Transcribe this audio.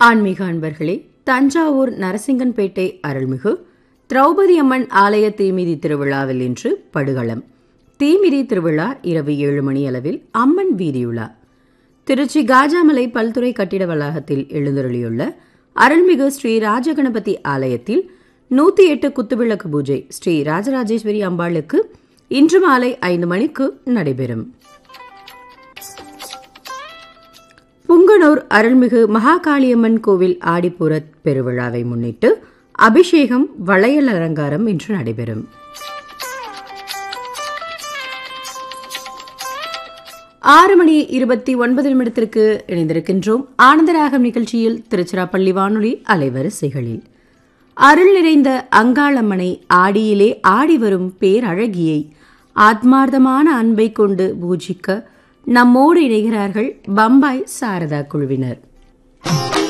ஆன்மீக அன்பர்களே, தஞ்சாவூர் நரசிங்கன்பேட்டை அருள்மிகு திரௌபதி அம்மன் ஆலய தீமிதி திருவிழாவில் இன்று படுகளம். தீமிதி திருவிழா இரவு 7 மணி அளவில் அம்மன் வீதியுலா. திருச்சி காஜாமலை பல்துறை கட்டிட வளாகத்தில் எழுந்தருளியுள்ள அருள்மிகு ஸ்ரீ ராஜகணபதி ஆலயத்தில் 108 குத்துவிளக்கு பூஜை ஸ்ரீ ராஜராஜேஸ்வரி அம்பாளுக்கு இன்று மாலை 5 மணிக்கு நடைபெறும். புங்கனூர் அருள்மிகு மகாகாளியம்மன் கோவில் ஆடிப்பூர பெருவிழாவை முன்னிட்டு அபிஷேகம், வளையல் அலங்காரம் இன்று நடைபெறும். 6:29 இணைந்திருக்கின்றோம். ஆனந்தராகம் நிகழ்ச்சியில் திருச்சிராப்பள்ளி வானொலி அலைவரிசைகளில் அருள் நிறைந்த அங்காளம்மனை ஆடியிலே ஆடி வரும் பேரழகியை ஆத்மார்த்தமான அன்பை கொண்டு பூஜிக்க நம்மோடு இணைகிறார்கள் பம்பாய் சாரதா குழுவினர்.